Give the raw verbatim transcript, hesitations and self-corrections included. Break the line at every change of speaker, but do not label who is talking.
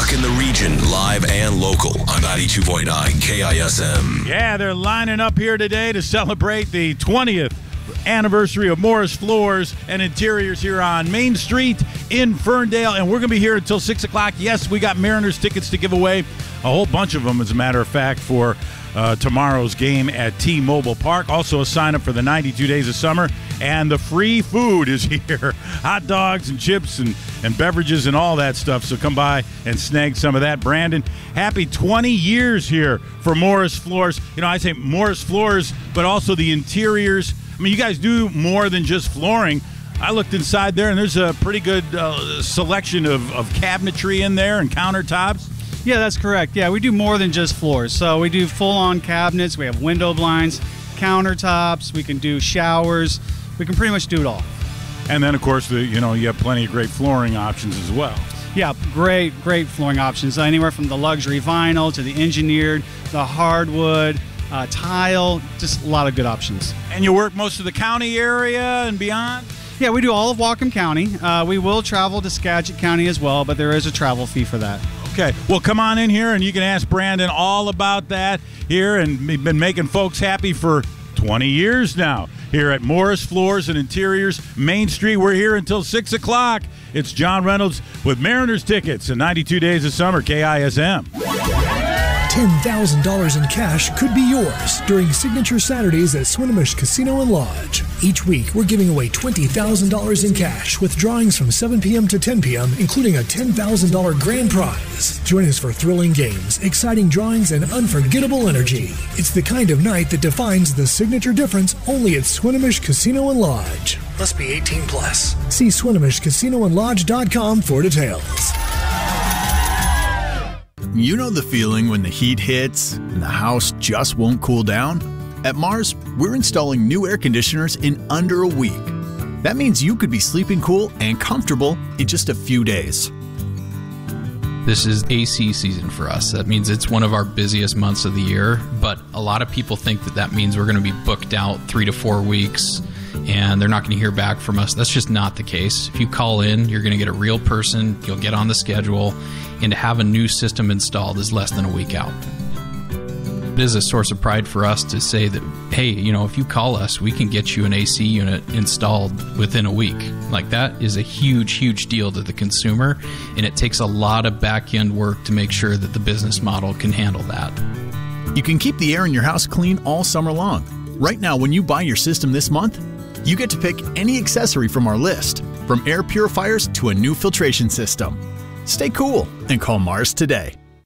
Rocking the region, live and local on ninety-two point nine K I S M.
Yeah, they're lining up here today to celebrate the twentieth anniversary of Morris Floors and Interiors here on Main Street in Ferndale, and we're going to be here until six o'clock. Yes, we got Mariners tickets to give away, a whole bunch of them, as a matter of fact, for uh, tomorrow's game at T-Mobile Park. Also a sign-up for the ninety-two Days of Summer, and the free food is here. Hot dogs and chips and, and beverages and all that stuff, so come by and snag some of that. Brandon, happy twenty years here for Morris Floors. You know, I say Morris Floors, but also the interiors. I mean, you guys do more than just flooring. I looked inside there, and there's a pretty good uh, selection of, of cabinetry in there and countertops.
Yeah, that's correct. Yeah, we do more than just floors. So we do full-on cabinets. We have window blinds, countertops. We can do showers. We can pretty much do it all.
And then, of course, the you know you have plenty of great flooring options as well.
Yeah, great, great flooring options. Anywhere from the luxury vinyl to the engineered, the hardwood, uh, tile, just a lot of good options.
And you work most of the county area and beyond?
Yeah, we do all of Whatcom County. Uh, we will travel to Skagit County as well, but there is a travel fee for that.
Okay, well, come on in here, and you can ask Brandon all about that here, and we've been making folks happy for twenty years now here at Morris Floors and Interiors, Main Street. We're here until six o'clock. It's John Reynolds with Mariners tickets and ninety-two Days of Summer, K I S M.
ten thousand dollars in cash could be yours during Signature Saturdays at Swinomish Casino and Lodge. Each week, we're giving away twenty thousand dollars in cash with drawings from seven p.m. to ten p.m., including a ten thousand dollars grand prize. Join us for thrilling games, exciting drawings, and unforgettable energy. It's the kind of night that defines the signature difference only at Swinomish Casino and Lodge. Must be eighteen plus. See Swinomish Casino and Lodge dot com for details.
You know the feeling when the heat hits and the house just won't cool down? At Mars, we're installing new air conditioners in under a week. That means you could be sleeping cool and comfortable in just a few days.
This is A C season for us. That means it's one of our busiest months of the year, but a lot of people think that that means we're going to be booked out three to four weeks and they're not going to hear back from us. That's just not the case. If you call in, you're going to get a real person, you'll get on the schedule, and to have a new system installed is less than a week out. It is a source of pride for us to say that, hey, you know, if you call us, we can get you an A C unit installed within a week. Like, that is a huge, huge deal to the consumer, and it takes a lot of back-end work to make sure that the business model can handle that.
You can keep the air in your house clean all summer long. Right now, when you buy your system this month, you get to pick any accessory from our list, from air purifiers to a new filtration system. Stay cool and call Mars today.